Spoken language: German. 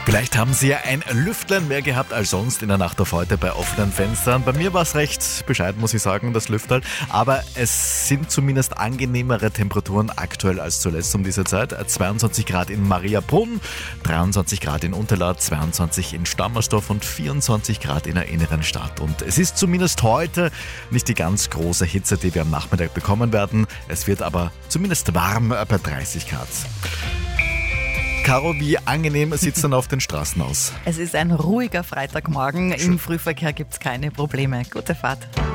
Vielleicht haben Sie ja ein Lüftlein mehr gehabt als sonst in der Nacht auf heute bei offenen Fenstern. Bei mir war es recht bescheiden, muss ich sagen, das Lüfterl. Aber es sind zumindest angenehmere Temperaturen aktuell als zuletzt um diese Zeit. 22 Grad in Mariabrunn, 23 Grad in Unterlad, 22 in Stammersdorf und 24 Grad in der inneren Stadt. Und es ist zumindest heute nicht die ganz große Hitze, die wir am Nachmittag bekommen werden. Es wird aber zumindest warm bei 30 Grad. Caro, wie angenehm sieht es dann auf den Straßen aus? Es ist ein ruhiger Freitagmorgen. Im Frühverkehr gibt es keine Probleme. Gute Fahrt.